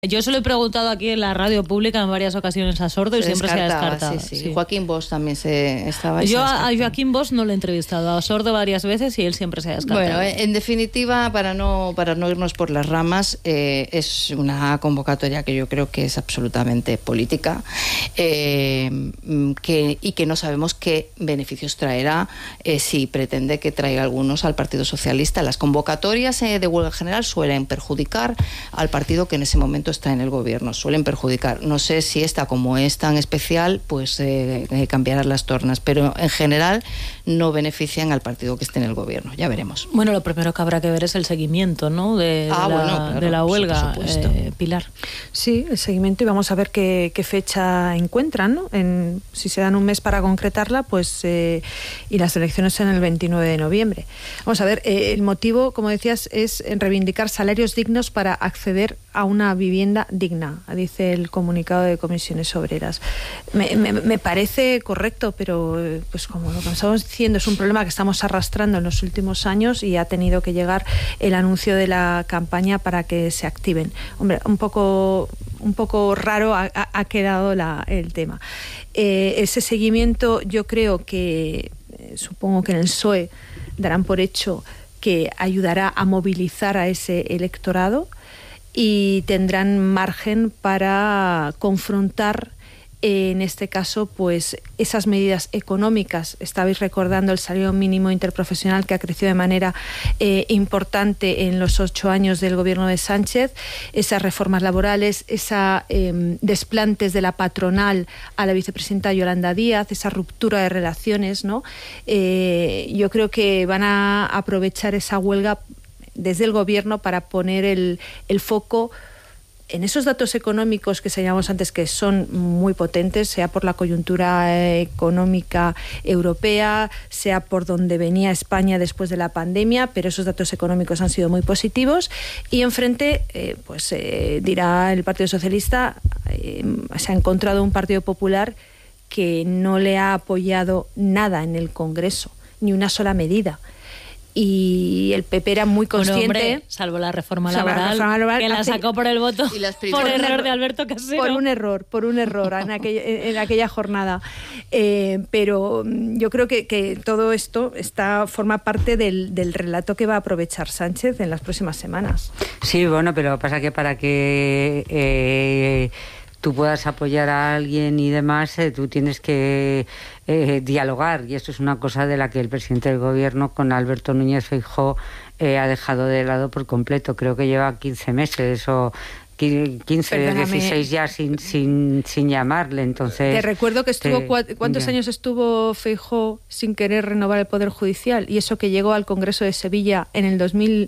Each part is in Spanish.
Yo se lo he preguntado aquí en la radio pública en varias ocasiones a Sordo y siempre se ha descartado. Sí. Joaquín Bosch también estaba. Yo a Joaquín Bosch no lo he entrevistado, a Sordo varias veces y él siempre se ha descartado. Bueno, en definitiva, para no irnos por las ramas, es una convocatoria que yo creo que es absolutamente política y que no sabemos qué beneficios traerá si pretende que traiga algunos al Partido Socialista. Las convocatorias de huelga general suelen perjudicar al partido que en ese momento está en el gobierno, suelen perjudicar. No sé si esta, como es tan especial, pues cambiarán las tornas, pero en general no benefician al partido que esté en el gobierno. Ya veremos. Bueno, lo primero que habrá que ver es el seguimiento, ¿no? de la huelga, Pilar. Sí, el seguimiento, y vamos a ver qué fecha encuentran, ¿no? Si se dan un mes para concretarla, pues y las elecciones en el 29 de noviembre. Vamos a ver, el motivo, como decías, es reivindicar salarios dignos para acceder a una vivienda digna, dice el comunicado de Comisiones Obreras. Me parece correcto, pero pues como lo que estamos diciendo, es un problema que estamos arrastrando en los últimos años y ha tenido que llegar el anuncio de la campaña para que se activen. Hombre, un poco raro ha quedado el tema. Ese seguimiento, yo creo que, supongo que en el PSOE darán por hecho que ayudará a movilizar a ese electorado y tendrán margen para confrontar, en este caso, pues esas medidas económicas. Estabais recordando el salario mínimo interprofesional, que ha crecido de manera importante en los 8 años del gobierno de Sánchez, esas reformas laborales, esos desplantes de la patronal a la vicepresidenta Yolanda Díaz, esa ruptura de relaciones, ¿no? Yo creo que van a aprovechar esa huelga desde el gobierno para poner el foco en esos datos económicos que señalamos antes, que son muy potentes, sea por la coyuntura económica europea, sea por donde venía España después de la pandemia, pero esos datos económicos han sido muy positivos. Y enfrente, dirá el Partido Socialista, se ha encontrado un Partido Popular que no le ha apoyado nada en el Congreso, ni una sola medida. Y el PP era muy consciente, bueno, hombre, salvo la reforma laboral, que la sacó por el voto, por error de Alberto Casero. Por un error en aquella jornada. Pero yo creo que todo esto forma parte del relato que va a aprovechar Sánchez en las próximas semanas. Sí, bueno, pero pasa que para que tú puedas apoyar a alguien y demás, tú tienes que dialogar, y esto es una cosa de la que el presidente del gobierno con Alberto Núñez Feijóo ha dejado de lado por completo. Creo que lleva 15 meses o 15, 16 ya sin llamarle. Entonces, te recuerdo que estuvo ¿cuántos años estuvo Feijóo sin querer renovar el Poder Judicial? Y eso que llegó al Congreso de Sevilla en el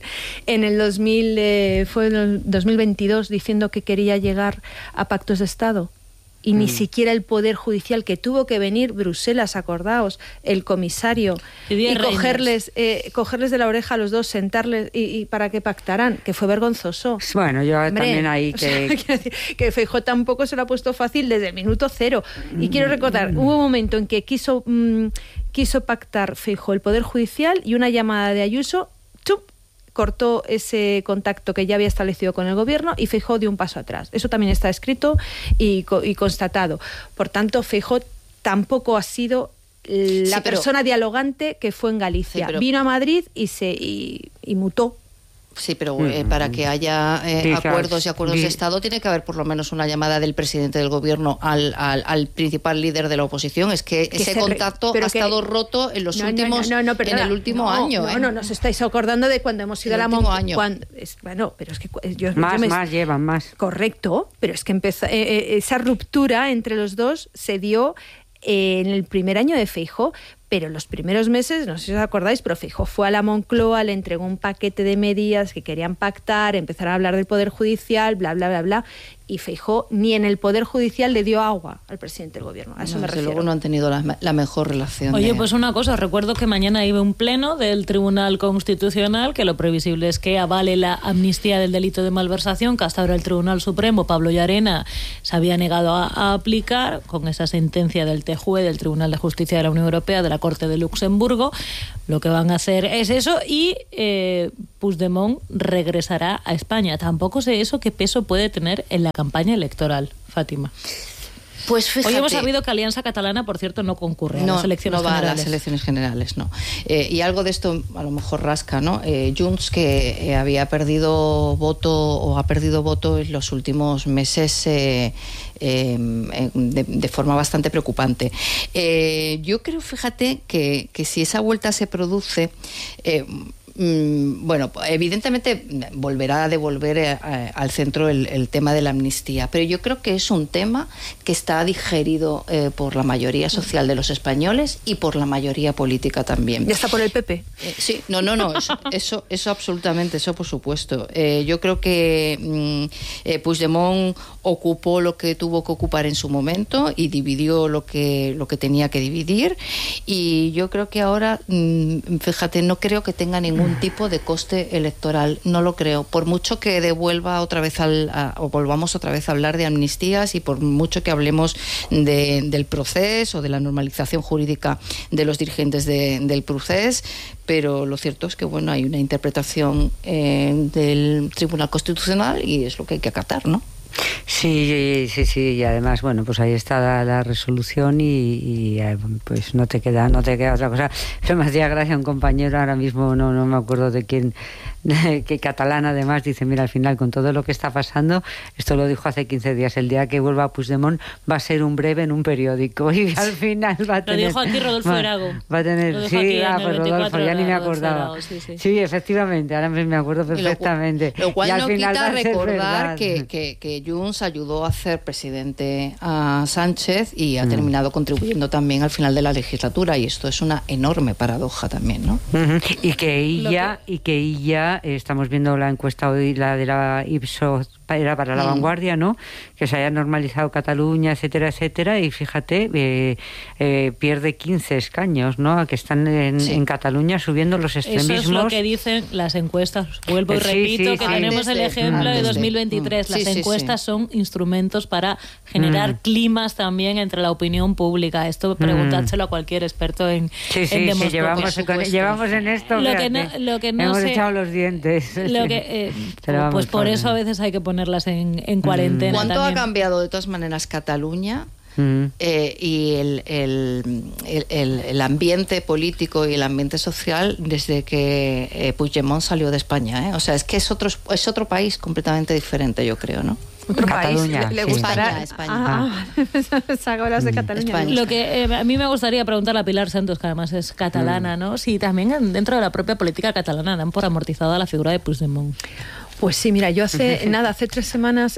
2022 diciendo que quería llegar a pactos de Estado. Y ni siquiera el Poder Judicial, que tuvo que venir Bruselas, acordaos, el comisario, y cogerles de la oreja a los dos, sentarles y para que pactaran, que fue vergonzoso. Bueno, yo también ahí que Feijóo tampoco se lo ha puesto fácil desde el minuto cero. Y quiero recordar, hubo un momento en que quiso pactar Feijóo el Poder Judicial, y una llamada de Ayuso, cortó ese contacto que ya había establecido con el gobierno, y Feijóo dio un paso atrás. Eso también está escrito y constatado. Por tanto, Feijóo tampoco ha sido la persona dialogante que fue en Galicia. Vino a Madrid y mutó. Sí, pero para que haya acuerdos de Estado tiene que haber por lo menos una llamada del presidente del gobierno al principal líder de la oposición. Es que ese contacto ha estado roto en los últimos en el último año. No, os estáis acordando de cuando hemos ido a la Moncloa. Bueno, pero es que llevan más. Correcto, pero es que esa ruptura entre los dos se dio en el primer año de Feijóo. Pero en los primeros meses, no sé si os acordáis, pero Feijóo fue a la Moncloa, le entregó un paquete de medidas que querían pactar, empezaron a hablar del Poder Judicial, bla, bla, bla, bla, y Feijóo ni en el Poder Judicial le dio agua al presidente del gobierno. A eso me refiero. Luego no han tenido la mejor relación. Oye, pues una cosa, recuerdo que mañana iba un pleno del Tribunal Constitucional, que lo previsible es que avale la amnistía del delito de malversación, que hasta ahora el Tribunal Supremo, Pablo Llarena, se había negado a aplicar, con esa sentencia del TJUE, del Tribunal de Justicia de la Unión Europea, de la Corte de Luxemburgo. lo que van a hacer es eso y Puigdemont regresará a España. Tampoco sé eso qué peso puede tener en la campaña electoral, Fátima. Pues fíjate, hoy hemos sabido que Alianza Catalana, por cierto, no concurre a las elecciones generales. No va a las elecciones generales, no. Y algo de esto a lo mejor rasca, ¿no? Junts, que había perdido voto o ha perdido voto en los últimos meses de forma bastante preocupante. Yo creo, fíjate, que si esa vuelta se produce... bueno, evidentemente volverá a devolver al centro el tema de la amnistía, pero yo creo que es un tema que está digerido por la mayoría social de los españoles y por la mayoría política también. ¿Ya está por el PP? Sí, no, eso absolutamente, eso por supuesto. Yo creo que Puigdemont ocupó lo que tuvo que ocupar en su momento y dividió lo que tenía que dividir, y yo creo que ahora, fíjate, no creo que tenga ningún tipo de coste electoral, no lo creo, por mucho que devuelva otra vez o volvamos otra vez a hablar de amnistías y por mucho que hablemos del proceso, de la normalización jurídica de los dirigentes del proceso, pero lo cierto es que bueno, hay una interpretación del Tribunal Constitucional y es lo que hay que acatar, ¿no? Sí, y además, bueno, pues ahí está la resolución y pues no te queda otra cosa. Pero me hacía gracia un compañero, ahora mismo no me acuerdo de quién, que catalán además, dice, mira, al final con todo lo que está pasando, esto lo dijo hace 15 días, el día que vuelva Puigdemont va a ser un breve en un periódico y al final va a tener... Lo dijo aquí Rodolfo Erago. Va a tener, sí, pues Rodolfo, ya ni me acordaba. Sí, efectivamente, ahora me acuerdo perfectamente. Lo cual y al no final quita recordar que Junts ayudó a hacer presidente a Sánchez y ha terminado contribuyendo también al final de la legislatura, y esto es una enorme paradoja también, ¿no? Y que ella estamos viendo la encuesta hoy, la de la Ipsos, era para La Vanguardia, ¿no? Que se haya normalizado Cataluña, etcétera, y fíjate, pierde 15 escaños, ¿no? Que están en Cataluña subiendo los extremismos. Eso es lo que dicen las encuestas. Vuelvo y repito que tenemos el ejemplo de 2023. Las encuestas son instrumentos para generar climas también entre la opinión pública. Esto preguntádselo a cualquier experto en demoscopia. Llevamos en esto, lo que no hemos sé, echado los dientes. Pues por eso a veces hay que ponerlas en cuarentena. ¿Cuánto también ha cambiado de todas maneras Cataluña? Y el ambiente político y el ambiente social desde que Puigdemont salió de España, O sea, es que es otro país completamente diferente, yo creo, ¿no? Otro Cataluña, país, le gustará España. Hablas de Cataluña. España. Lo que a mí me gustaría preguntarle a Pilar Santos, que además es catalana, ¿no? Si también dentro de la propia política catalana dan por amortizada la figura de Puigdemont. Pues sí, mira, yo hace 3 semanas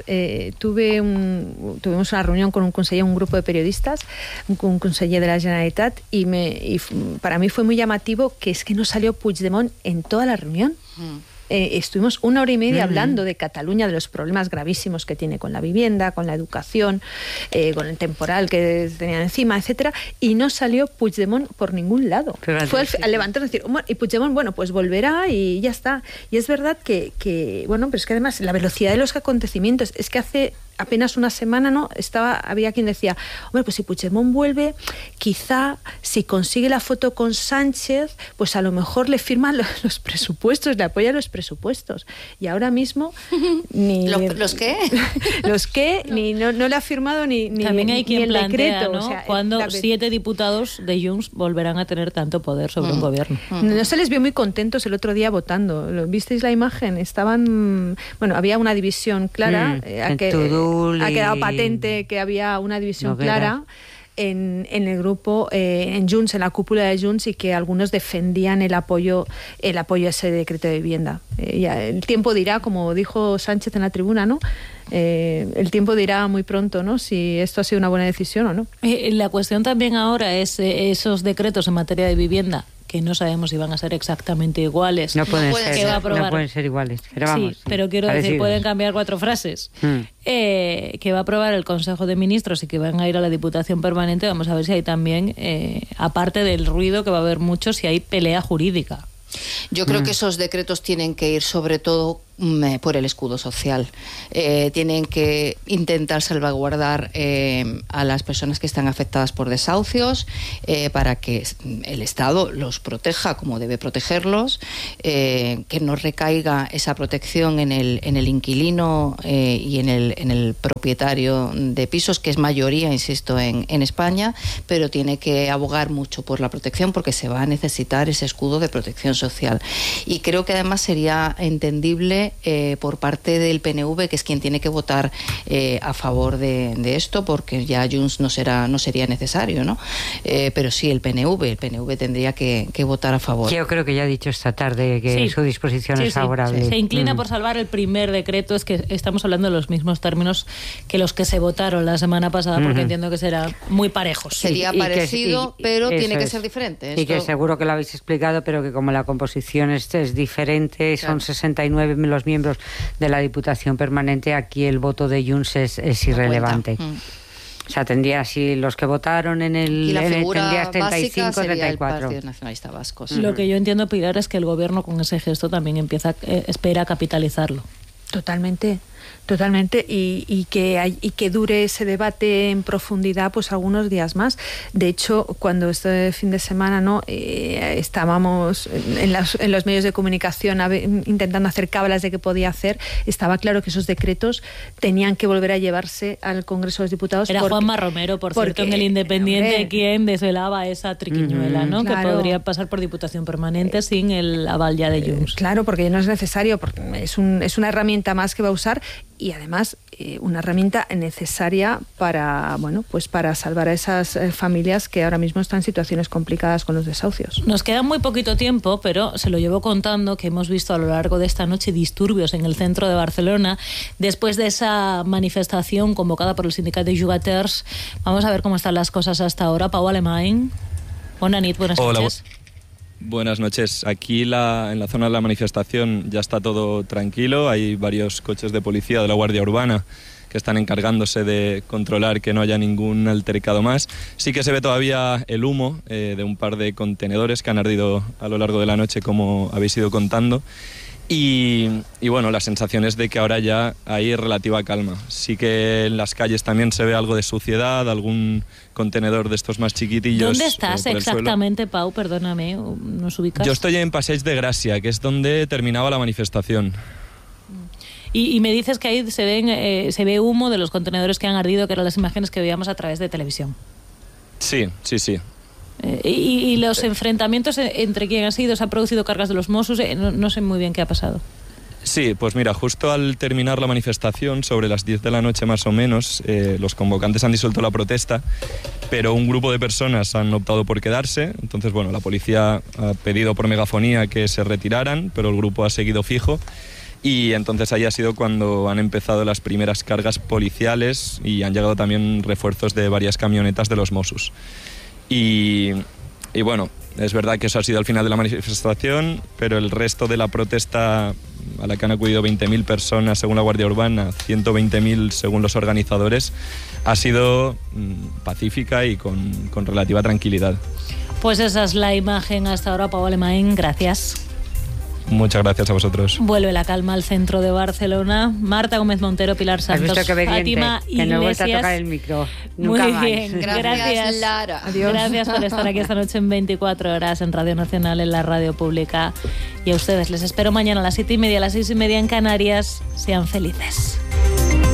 tuvimos una reunión con un grupo de periodistas, un conseller de la Generalitat, y para mí fue muy llamativo que es que no salió Puigdemont en toda la reunión. Estuvimos 1 hora y media hablando de Cataluña, de los problemas gravísimos que tiene con la vivienda, con la educación, con el temporal que tenían encima, etcétera, y no salió Puigdemont por ningún lado. Fue al levantarse y decir, y Puigdemont, bueno, pues volverá y ya está. Y es verdad que bueno, pero es que además la velocidad de los acontecimientos, es que hace apenas una semana, ¿no? Había quien decía, hombre, pues si Puigdemont vuelve, quizá si consigue la foto con Sánchez, pues a lo mejor le firman los presupuestos, le apoya los presupuestos. Y ahora mismo ni ¿Los qué? Los que ni no le ha firmado ni también hay quien el plantea, decreto, ¿no? O sea, cuando 7 diputados de Junts volverán a tener tanto poder sobre un gobierno. No se les vio muy contentos el otro día votando. ¿Visteis la imagen? Estaban, bueno, había una división clara, ha quedado patente que había una división clara en el grupo, en Junts, en la cúpula de Junts, y que algunos defendían el apoyo a ese decreto de vivienda. Ya el tiempo dirá, como dijo Sánchez en la tribuna, ¿no? El tiempo dirá muy pronto, ¿no? Si esto ha sido una buena decisión o no. La cuestión también ahora es esos decretos en materia de vivienda, que no sabemos si van a ser exactamente iguales. No pueden ser iguales. Pero vamos, sí, pero quiero decir, pueden cambiar 4 frases. Que va a aprobar el Consejo de Ministros y que van a ir a la Diputación Permanente. Vamos a ver si hay también, aparte del ruido que va a haber mucho, si hay pelea jurídica. Yo creo que esos decretos tienen que ir sobre todo por el escudo social. Tienen que intentar salvaguardar a las personas que están afectadas por desahucios para que el Estado los proteja como debe protegerlos, que no recaiga esa protección en el inquilino y en el propietario de pisos, que es mayoría, insisto, en España, pero tiene que abogar mucho por la protección porque se va a necesitar ese escudo de protección social. Y creo que además sería entendible por parte del PNV, que es quien tiene que votar a favor de esto, porque ya Junts no sería necesario, ¿no? Pero sí el PNV tendría que votar a favor. Yo creo que ya ha dicho esta tarde que su disposición es favorable. Sí. Se inclina por salvar el primer decreto. Es que estamos hablando de los mismos términos que los que se votaron la semana pasada, porque entiendo que serán muy parejos. Sería parecido, pero tiene que ser diferente. Y que seguro que lo habéis explicado, pero que como la composición es diferente, son 69 los miembros de la Diputación Permanente, aquí el voto de Junts es irrelevante. O sea, tendría así los que votaron en el... Y la figura tendría 35, básica sería 34. el Partido Nacionalista Vasco. Lo que yo entiendo, Pilar, es que el Gobierno con ese gesto también espera capitalizarlo. Totalmente, y que dure ese debate en profundidad pues algunos días más. De hecho, cuando este fin de semana estábamos en los medios de comunicación intentando hacer cábalas de qué podía hacer, estaba claro que esos decretos tenían que volver a llevarse al Congreso de los Diputados. Era Juanma Romero, por cierto, en El Independiente, quien desvelaba esa triquiñuela, ¿no? Claro. Que podría pasar por Diputación Permanente sin el aval ya de Junts. Claro, porque no es necesario, porque es una herramienta más que va a usar, y además una herramienta necesaria para salvar a esas familias que ahora mismo están en situaciones complicadas con los desahucios. Nos queda muy poquito tiempo, pero se lo llevo contando que hemos visto a lo largo de esta noche disturbios en el centro de Barcelona después de esa manifestación convocada por el sindicato de Jugaters. Vamos a ver cómo están las cosas hasta ahora. Pau Alemany. Buenas noches. Buenas noches. Aquí en la zona de la manifestación ya está todo tranquilo. Hay varios coches de policía de la Guardia Urbana que están encargándose de controlar que no haya ningún altercado más. Sí que se ve todavía el humo de un par de contenedores que han ardido a lo largo de la noche, como habéis ido contando. Y bueno, la sensación es de que ahora ya hay relativa calma. Sí que en las calles también se ve algo de suciedad, algún contenedor de estos más chiquitillos. ¿Dónde estás exactamente, Pau? Perdóname, ¿nos ubicas? Yo estoy en Passeig de Gràcia, que es donde terminaba la manifestación. Y me dices que ahí se ve humo de los contenedores que han ardido, que eran las imágenes que veíamos a través de televisión. Sí. ¿Y los enfrentamientos entre quién ha sido? ¿Se han producido cargas de los Mossos? No sé muy bien qué ha pasado. Sí, pues mira, justo al terminar la manifestación, sobre las 10 de la noche más o menos, los convocantes han disuelto la protesta, pero un grupo de personas han optado por quedarse. Entonces, bueno, la policía ha pedido por megafonía que se retiraran, pero el grupo ha seguido fijo. Y entonces ahí ha sido cuando han empezado las primeras cargas policiales y han llegado también refuerzos de varias camionetas de los Mossos. Y bueno, es verdad que eso ha sido al final de la manifestación, pero el resto de la protesta, a la que han acudido 20.000 personas según la Guardia Urbana, 120.000 según los organizadores, ha sido pacífica y con relativa tranquilidad. Pues esa es la imagen hasta ahora, Pau Alemany. Gracias. Muchas gracias a vosotros. Vuelve la calma al centro de Barcelona. Marta Gómez Montero, Pilar Santos, Fátima Iglesias. Que no he vuelto a tocar el micro. Nunca Muy bien, gracias Lara. Adiós. Gracias por estar aquí esta noche en 24 horas en Radio Nacional, en la radio pública. Y a ustedes les espero mañana a las 7:30, a las 6:30 en Canarias. Sean felices.